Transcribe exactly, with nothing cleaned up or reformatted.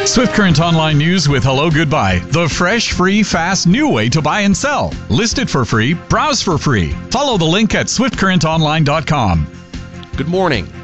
Swift Current Online News with Hello Goodbye. The fresh, free, fast, new way to buy and sell. List it for free. Browse for free. Follow the link at swift current online dot com. Good morning.